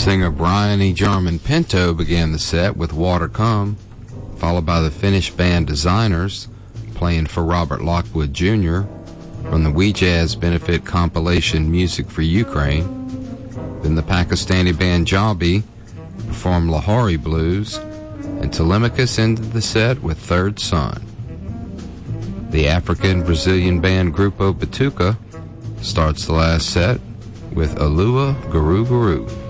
Singer Brian E. Jarman Pinto began the set with Water Come, followed by the Finnish band Designers playing for Robert Lockwood Jr. from the We Jazz benefit compilation Music for Ukraine. Then the Pakistani band Jabi performed Lahori Blues, and Telemachus ended the set with Third Son. The African-Brazilian band Grupo Batuca starts the last set with Alua Guru Guru.